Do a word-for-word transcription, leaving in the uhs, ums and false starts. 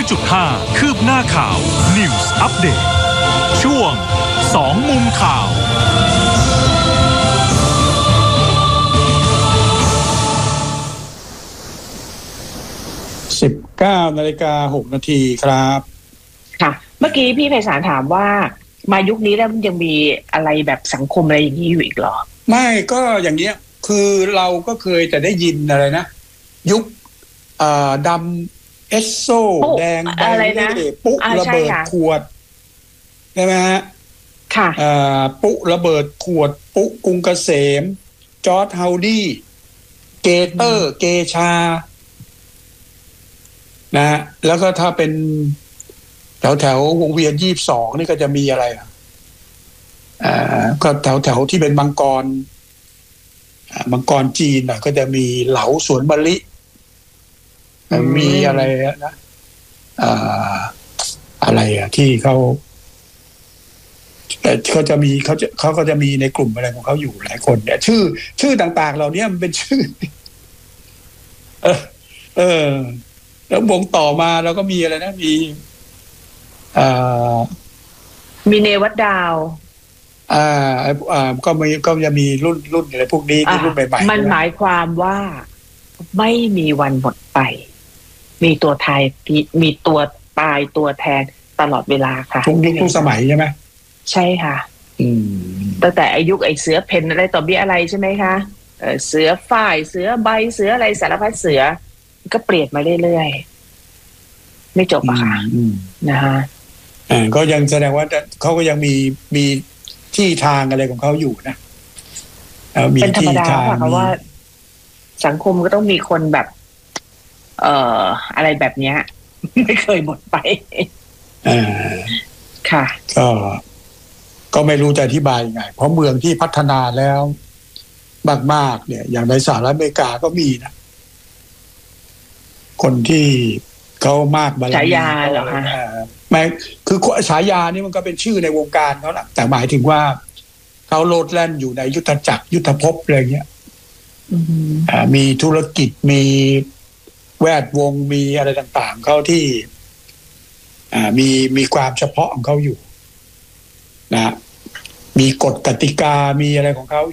จุดห้า คืบหน้าข่าว News Update ช่วงสองมุมข่าวสิบเก้านาฬิกาหกนาทีครับค่ะเมื่อกี้พี่ไพศาลถามว่ามายุคนี้แล้วมันยังมีอะไรแบบสังคมอะไรอย่างนี้อยู่อีกหรอไม่ก็อย่างเงี้ยคือเราก็เคยแต่ได้ยินอะไรนะยุคอ่าดำเอสโซแดงใบเล่ปุ๊ระเบิดขวดใช่ไหมฮะค่ะอ่าปุ๊ระเบิดขวดปุ๊กรุงเกษมจอร์จเฮาดี้เกเตอร์เกชานะแล้วก็ถ้าเป็นแถวแถววงเวียนยี่สิบสองนี่ก็จะมีอะไรอ่ะอ่าก็แถวแถวที่เป็นมังกรมังกรจีนน่ะก็จะมีเหลาสวนมะลิมีอะไรนะอ่าอะไรอ่ะที่เขาแต่เขาจะมีเขาจะเขาก็จะมีในกลุ่มอะไรของเขาอยู่หลายคนเนี่ยชื่อชื่อต่างๆเหล่านี้มันเป็นชื่อเออเออแล้ววงต่อมาเราก็มีอะไรนะมีอ่ามีเนวัดดาวอ่าอ่าก็มีก็จะมีรุ่นรุ่นอะไรพวกนี้ที่รุ่นใหม่ๆมันหมายความว่าไม่มีวันหมดไปมีตัวไทยมีตัวตายตัวแทนตลอดเวลาค่ะทุกยุคทุกสมัยใช่ไหมใช่ค่ะอืมตั้งแต่อายุไอเสือเพนอะไรต่อเบี้ยอะไรใช่ไหมคะเออเสือฝ้ายเสือใบเสืออะไรสารพัดเสือก็เปลี่ยนมาเรื่อยๆไม่จบอะค่ะนะฮะอ่าก็ยังแสดงว่าเขาก็ยังมีมีที่ทางอะไรของเขาอยู่นะเป็นธรรมดาค่ะเพราะว่าสังคมก็ต้องมีคนแบบเอ่ออะไรแบบเนี้ยไม่เคยหมดไปอ่าค่ะก็ก็ไม่รู้จะอธิบายยังไงเพราะเมืองที่พัฒนาแล้วมากๆเนี่ยอย่างในสหรัฐอเมริกาก็มีนะคนที่เขามากบารมีฉายาเหรอคะแม้คือฉายานี่มันก็เป็นชื่อในวงการเขาแหละแต่หมายถึงว่าเขาโลดแล่นอยู่ในยุทธจักรยุทธภพอะไรเงี้ยมีธุรกิจมีแวดวงมีอะไรต่างๆเขาที่มีมีความเฉพาะของเขาอยู่นะมีกฎกติกามีอะไรของเขา